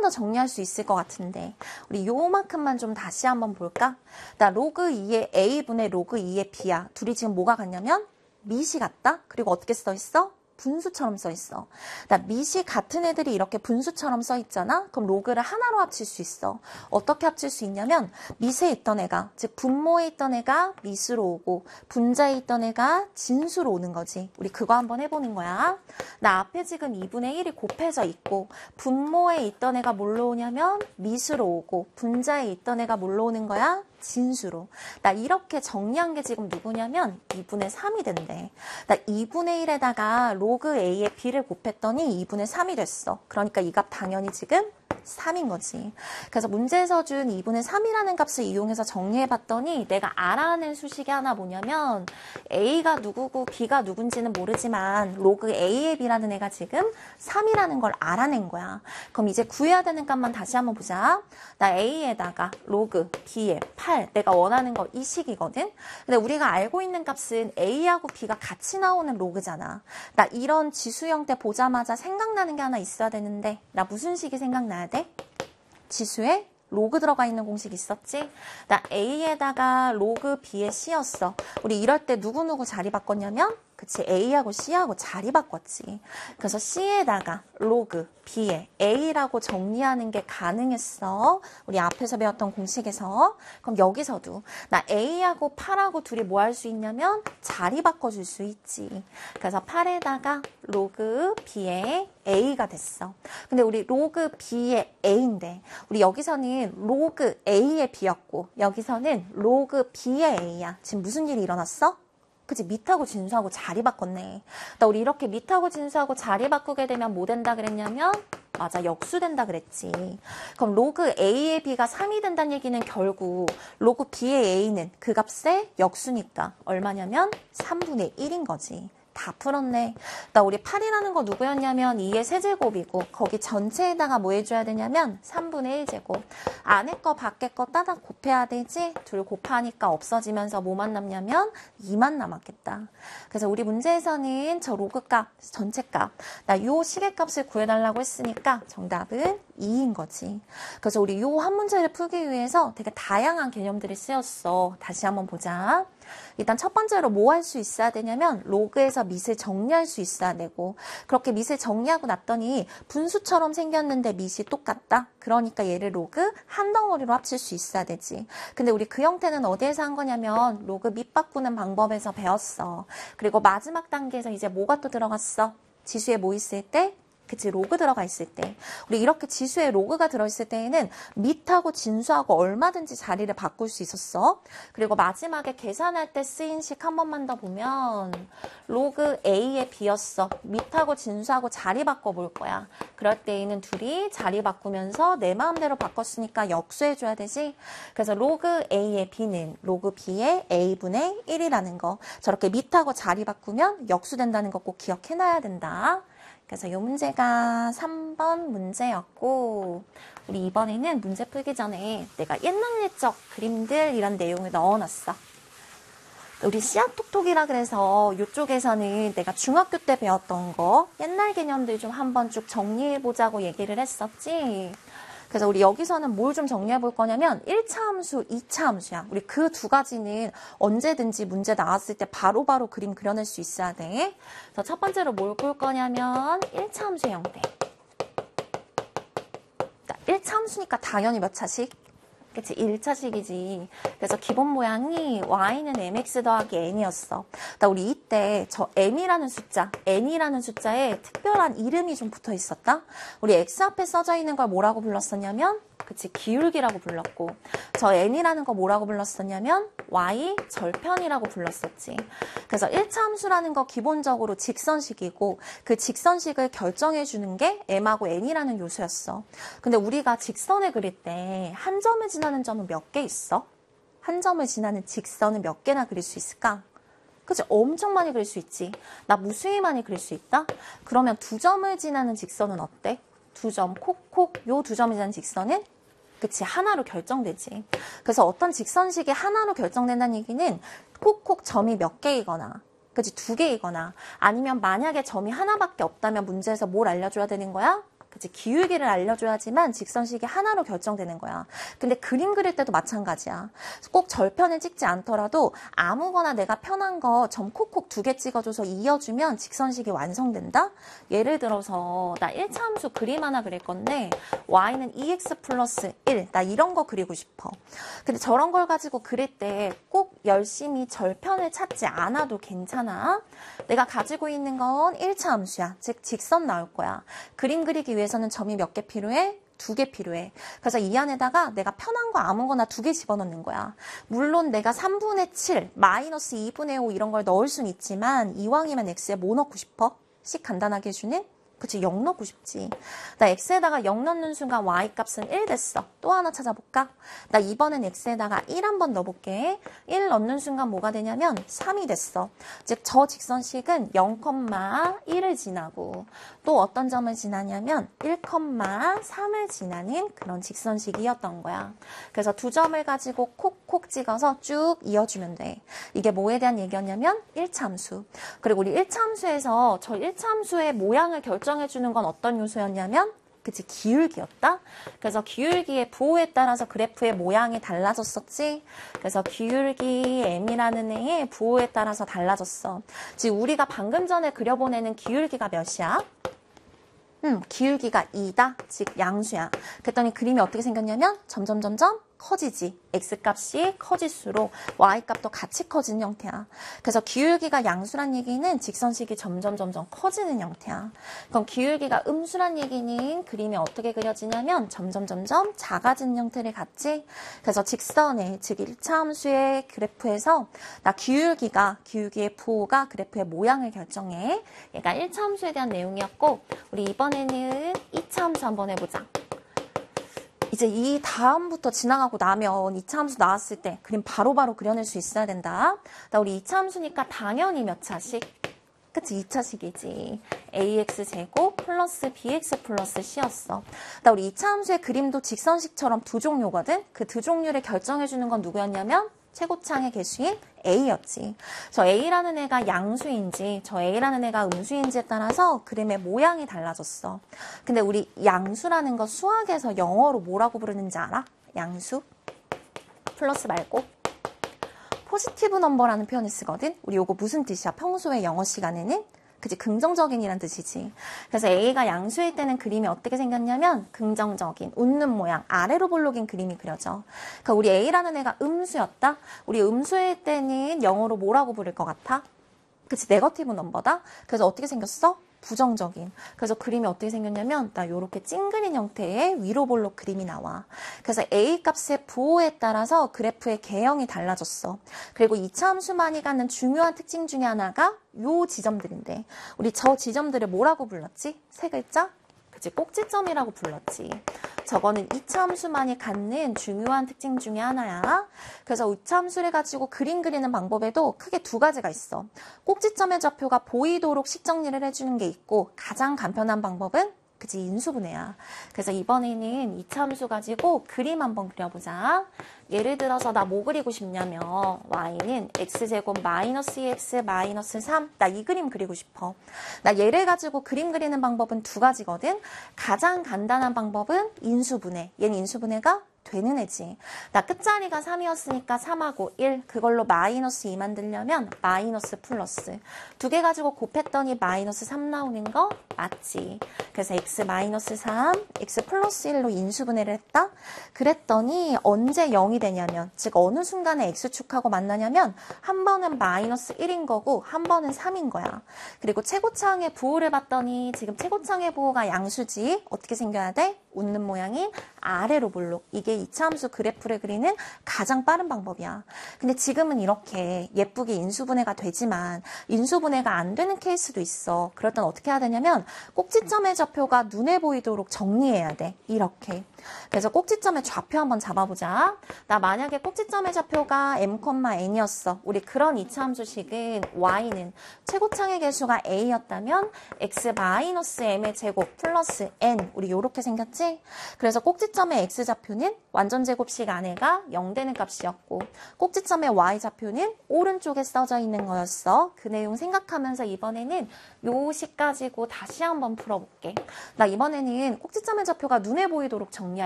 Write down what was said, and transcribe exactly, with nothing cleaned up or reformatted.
더 정리할 수 있을 것 같은데 우리 요만큼만 좀 다시 한번 볼까? 나 로그 이의 A분의 로그 이의 B야. 둘이 지금 뭐가 같냐면 밑이 같다? 그리고 어떻게 써 있어? 분수처럼 써 있어. 나 밑이 같은 애들이 이렇게 분수처럼 써 있잖아? 그럼 로그를 하나로 합칠 수 있어. 어떻게 합칠 수 있냐면 밑에 있던 애가, 즉 분모에 있던 애가 밑으로 오고 분자에 있던 애가 진수로 오는 거지. 우리 그거 한번 해보는 거야. 나 앞에 지금 이분의 일이 곱해져 있고 분모에 있던 애가 뭘로 오냐면 밑으로 오고 분자에 있던 애가 뭘로 오는 거야? 진수로. 나 이렇게 정리한 게 지금 누구냐면 이분의 삼이 된대. 나 이분의 일에다가 로그 A의 B를 곱했더니 이분의 삼이 됐어. 그러니까 이 값 당연히 지금 삼인 거지. 그래서 문제에서 준 이분의 삼이라는 값을 이용해서 정리해봤더니 내가 알아낸 수식이 하나 뭐냐면 A가 누구고 B가 누군지는 모르지만 로그 A의 B라는 애가 지금 삼이라는 걸 알아낸 거야. 그럼 이제 구해야 되는 값만 다시 한번 보자. 나 A에다가 로그 B에 팔, 내가 원하는 거 이 식이거든. 근데 우리가 알고 있는 값은 A하고 B가 같이 나오는 로그잖아. 나 이런 지수 형태 보자마자 생각나는 게 하나 있어야 되는데 나 무슨 식이 생각나야 돼? 지수에 로그 들어가 있는 공식 있었지? 나 A에다가 로그 B에 C였어. 우리 이럴 때 누구누구 자리 바꿨냐면 그치, A하고 C하고 자리 바꿨지. 그래서 C에다가 로그 B에 A라고 정리하는 게 가능했어. 우리 앞에서 배웠던 공식에서. 그럼 여기서도 나 A하고 팔하고 둘이 뭐 할 수 있냐면 자리 바꿔줄 수 있지. 그래서 팔에다가 로그 B에 A가 됐어. 근데 우리 로그 B의 A인데 우리 여기서는 로그 A의 B였고 여기서는 로그 B의 A야. 지금 무슨 일이 일어났어? 그치, 밑하고 진수하고 자리 바꿨네. 나 우리 이렇게 밑하고 진수하고 자리 바꾸게 되면 뭐 된다 그랬냐면 맞아, 역수 된다 그랬지. 그럼 로그 A의 B가 삼이 된다는 얘기는 결국 로그 B의 A는 그 값의 역수니까 얼마냐면 삼분의 일인 거지. 다 풀었네. 나 우리 팔이라는 거 누구였냐면 이의 세제곱이고 거기 전체에다가 뭐 해줘야 되냐면 삼분의 일 제곱. 안에 거 밖에 거 따닥 곱해야 되지. 둘 곱하니까 없어지면서 뭐만 남냐면 이만 남았겠다. 그래서 우리 문제에서는 저 로그값, 전체값, 나 요 시계값을 구해달라고 했으니까 정답은 이인 거지. 그래서 우리 요 한 문제를 풀기 위해서 되게 다양한 개념들이 쓰였어. 다시 한번 보자. 일단 첫 번째로 뭐 할 수 있어야 되냐면 로그에서 밑을 정리할 수 있어야 되고 그렇게 밑을 정리하고 났더니 분수처럼 생겼는데 밑이 똑같다? 그러니까 얘를 로그 한 덩어리로 합칠 수 있어야 되지. 근데 우리 그 형태는 어디에서 한 거냐면 로그 밑 바꾸는 방법에서 배웠어. 그리고 마지막 단계에서 이제 뭐가 또 들어갔어? 지수에 뭐 있을 때? 그치, 로그 들어가 있을 때. 우리 이렇게 지수에 로그가 들어있을 때에는 밑하고 진수하고 얼마든지 자리를 바꿀 수 있었어. 그리고 마지막에 계산할 때 쓰인 식 한 번만 더 보면 로그 A의 B였어. 밑하고 진수하고 자리 바꿔볼 거야. 그럴 때에는 둘이 자리 바꾸면서 내 마음대로 바꿨으니까 역수해줘야 되지. 그래서 로그 A의 B는 로그 B의 A분의 일이라는 거. 저렇게 밑하고 자리 바꾸면 역수된다는 거 꼭 기억해놔야 된다. 그래서 이 문제가 삼 번 문제였고 우리 이번에는 문제 풀기 전에 내가 옛날 옛적 그림들 이런 내용을 넣어놨어. 우리 씨앗톡톡이라 그래서 이쪽에서는 내가 중학교 때 배웠던 거 옛날 개념들 좀 한번 쭉 정리해보자고 얘기를 했었지. 그래서 우리 여기서는 뭘 좀 정리해 볼 거냐면 일 차 함수, 이 차 함수야. 우리 그 두 가지는 언제든지 문제 나왔을 때 바로바로 바로 그림 그려낼 수 있어야 돼. 그래서 첫 번째로 뭘 볼 거냐면 일 차 함수의 형태. 일 차 함수니까 당연히 몇 차식? 그치, 일 차식이지. 그래서 기본 모양이 y는 mx 더하기 n이었어. 나 우리 이때 저 m이라는 숫자, n이라는 숫자에 특별한 이름이 좀 붙어 있었다. 우리 x 앞에 써져 있는 걸 뭐라고 불렀었냐면 그치, 기울기라고 불렀고 저 n이라는 거 뭐라고 불렀었냐면 y 절편이라고 불렀었지. 그래서 일 차 함수라는 거 기본적으로 직선식이고 그 직선식을 결정해 주는 게 m하고 n이라는 요소였어. 근데 우리가 직선을 그릴 때 한 점을 지나는 점은 몇 개 있어? 한 점을 지나는 직선은 몇 개나 그릴 수 있을까? 그치? 엄청 많이 그릴 수 있지. 나 무수히 많이 그릴 수 있다? 그러면 두 점을 지나는 직선은 어때? 두 점, 콕콕, 요 두 점을 지나는 직선은 그치, 하나로 결정되지. 그래서 어떤 직선식이 하나로 결정된다는 얘기는 콕콕 점이 몇 개이거나 그치, 두 개이거나 아니면 만약에 점이 하나밖에 없다면 문제에서 뭘 알려줘야 되는 거야? 그치, 기울기를 알려줘야지만 직선식이 하나로 결정되는 거야. 근데 그림 그릴 때도 마찬가지야. 꼭 절편을 찍지 않더라도 아무거나 내가 편한 거 점 콕콕 두 개 찍어줘서 이어주면 직선식이 완성된다? 예를 들어서 나 일 차 함수 그림 하나 그릴 건데 y는 이 엑스 플러스 일, 나 이런 거 그리고 싶어. 근데 저런 걸 가지고 그릴 때 꼭 열심히 절편을 찾지 않아도 괜찮아. 내가 가지고 있는 건 일 차 함수야. 즉 직선 나올 거야. 그림 그리기 위해서는 점이 몇 개 필요해? 두 개 필요해. 그래서 이 안에다가 내가 편한 거 아무거나 두 개 집어넣는 거야. 물론 내가 삼분의 칠, 마이너스 이분의 오 이런 걸 넣을 순 있지만 이왕이면 x에 뭐 넣고 싶어? 식 간단하게 해주는? 그치, 영 넣고 싶지. 나 x에다가 영 넣는 순간 y 값은 일 됐어. 또 하나 찾아볼까? 나 이번엔 x에다가 일 한번 넣어볼게. 일 넣는 순간 뭐가 되냐면 삼이 됐어. 즉, 저 직선식은 영, 일을 지나고 또 어떤 점을 지나냐면 일, 삼을 지나는 그런 직선식이었던 거야. 그래서 두 점을 가지고 콕콕 찍어서 쭉 이어주면 돼. 이게 뭐에 대한 얘기였냐면 일 차 함수. 그리고 우리 일 차 함수에서 저 일 차 함수의 모양을 결정 결정해주는 건 어떤 요소였냐면 그치, 기울기였다. 그래서 기울기의 부호에 따라서 그래프의 모양이 달라졌었지. 그래서 기울기 m이라는 애의 부호에 따라서 달라졌어. 즉 우리가 방금 전에 그려보내는 기울기가 몇이야? 음, 기울기가 이다. 즉 양수야. 그랬더니 그림이 어떻게 생겼냐면 점점 점점 커지지. x값이 커질수록 y값도 같이 커지는 형태야. 그래서 기울기가 양수란 얘기는 직선식이 점점 점점 커지는 형태야. 그럼 기울기가 음수란 얘기는 그림이 어떻게 그려지냐면 점점 점점 작아지는 형태를 갖지. 그래서 직선의 즉 일 차 함수의 그래프에서 나 기울기가 기울기의 부호가 그래프의 모양을 결정해. 얘가 일 차 함수에 대한 내용이었고 우리 이번에는 이 차 함수 한번 해보자. 이제 이 다음부터 지나가고 나면 이 차 함수 나왔을 때 그림 바로바로 바로 그려낼 수 있어야 된다. 나 우리 이 차 함수니까 당연히 몇 차식? 그치, 이 차식이지. 에이엑스 제곱 플러스 비엑스 플러스 c였어. 나 우리 이 차 함수의 그림도 직선식처럼 두 종류거든? 그 두 종류를 결정해주는 건 누구였냐면 최고창의 개수인 A였지. 저 A라는 애가 양수인지 저 A라는 애가 음수인지에 따라서 그림의 모양이 달라졌어. 근데 우리 양수라는 거 수학에서 영어로 뭐라고 부르는지 알아? 양수? 플러스 말고 포지티브 넘버라는 표현을 쓰거든. 우리 요거 무슨 뜻이야? 평소에 영어 시간에는? 그치, 긍정적인이란 뜻이지. 그래서 A가 양수일 때는 그림이 어떻게 생겼냐면 긍정적인, 웃는 모양, 아래로 볼록인 그림이 그려져. 그러니까 우리 A라는 애가 음수였다? 우리 음수일 때는 영어로 뭐라고 부를 것 같아? 그치, 네거티브 넘버다? 그래서 어떻게 생겼어? 부정적인. 그래서 그림이 어떻게 생겼냐면 나 요렇게 찡그린 형태의 위로 볼록 그림이 나와. 그래서 A 값의 부호에 따라서 그래프의 개형이 달라졌어. 그리고 이 차 함수만이 갖는 중요한 특징 중에 하나가 요 지점들인데 우리 저 지점들을 뭐라고 불렀지? 세 글자? 그치, 꼭지점이라고 불렀지. 저거는 이 차 함수만이 갖는 중요한 특징 중에 하나야. 그래서 이 차 함수를 가지고 그림 그리는 방법에도 크게 두 가지가 있어. 꼭지점의 좌표가 보이도록 식 정리를 해주는 게 있고 가장 간편한 방법은 그치, 인수분해야. 그래서 이번에는 이 차 함수 가지고 그림 한번 그려보자. 예를 들어서 나 뭐 그리고 싶냐면 y는 x제곱 마이너스 이 엑스 마이너스 삼. 나 이 그림 그리고 싶어. 나 얘를 가지고 그림 그리는 방법은 두 가지거든. 가장 간단한 방법은 인수분해. 얘는 인수분해가 되는 애지. 나 끝자리가 삼이었으니까 삼하고 일, 그걸로 마이너스 이 만들려면 마이너스 플러스. 두 개 가지고 곱했더니 마이너스 삼 나오는 거 맞지. 그래서 x 마이너스 삼, x 플러스 일로 인수분해를 했다. 그랬더니 언제 영이 되냐면, 즉 어느 순간에 x축하고 만나냐면 한 번은 마이너스 일인 거고 한 번은 삼인 거야. 그리고 최고차항의 부호를 봤더니 지금 최고차항의 부호가 양수지. 어떻게 생겨야 돼? 웃는 모양인 아래로 볼록. 이게 이 차 함수 그래프를 그리는 가장 빠른 방법이야. 근데 지금은 이렇게 예쁘게 인수분해가 되지만 인수분해가 안 되는 케이스도 있어. 그럴 땐 어떻게 해야 되냐면 꼭지점의 좌표가 눈에 보이도록 정리해야 돼. 이렇게. 그래서 꼭지점의 좌표 한번 잡아보자. 나 만약에 꼭지점의 좌표가 m, n이었어. 우리 그런 이 차 함수식은 y는 최고창의 개수가 a였다면 x 마이너스 m의 제곱 플러스 n. 우리 요렇게 생겼지? 그치? 그래서 꼭지점의 x좌표는 완전제곱식 안에가 영 되는 값이었고 꼭지점의 y좌표는 오른쪽에 써져 있는 거였어. 그 내용 생각하면서 이번에는 요 식 가지고 다시 한번 풀어볼게. 나 이번에는 꼭지점의 좌표가 눈에 보이도록 정리할